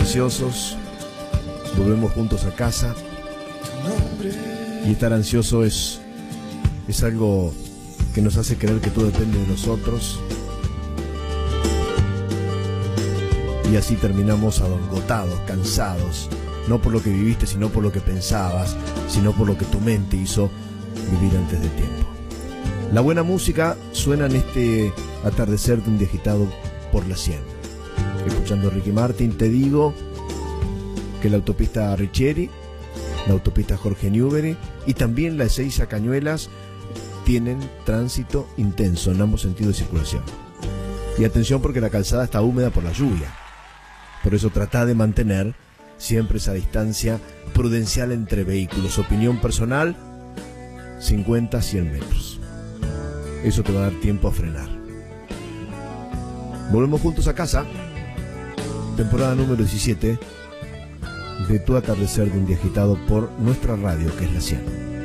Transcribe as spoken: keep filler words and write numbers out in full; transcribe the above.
ansiosos, volvemos juntos a casa. Y estar ansioso es, es algo que nos hace creer que todo depende de nosotros. Y así terminamos agotados, cansados, no por lo que viviste, sino por lo que pensabas, sino por lo que tu mente hizo vivir antes de tiempo. La buena música suena en este atardecer de un día agitado por la cien. Escuchando a Ricky Martin, te digo que la autopista Richieri, la autopista Jorge Newbery y también la Ezeiza Cañuelas tienen tránsito intenso en ambos sentidos de circulación. Y atención, porque la calzada está húmeda por la lluvia. Por eso trata de mantener siempre esa distancia prudencial entre vehículos. Opinión personal, cincuenta a cien metros. Eso te va a dar tiempo a frenar. Volvemos juntos a casa. Temporada número diecisiete de Tu atardecer de un día agitado por nuestra radio, que es la cien.